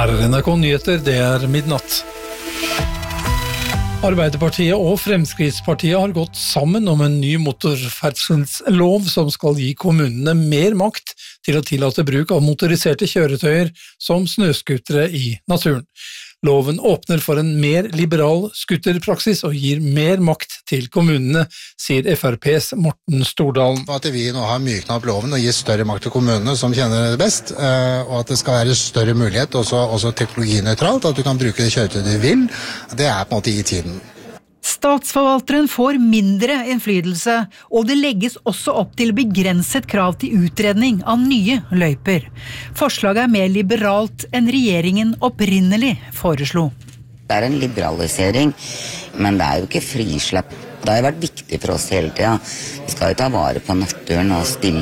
Her NRK Nyheter, det midnatt. Arbeiderpartiet og Fremskrittspartiet har gått sammen om en ny motorferdselslov som skal gi kommunene mer makt til å tillate bruk av motoriserte kjøretøyer som snøskutere i naturen. Loven åpner for en mer liberal skuterpraksis og gir mer makt til kommunene, sier FrPs Morten Stordalen. At vi nå har myknet opp loven og gir større makt til kommunene som kjenner det best, og at det skal være større mulighet, også teknologinøytralt, at du kan bruke det kjøretøyet du vil, det på en måte i tiden. Statsforvalteren får mindre innflytelse, og det legges også opp til begrenset krav til utredning av nye løyper. Forslaget mer liberalt enn regjeringen opprinnelig foreslo. Det en liberalisering, men det jo ikke frislepp. Det har vært viktig for oss hele tiden. Vi skal jo ta vare på naturen og stille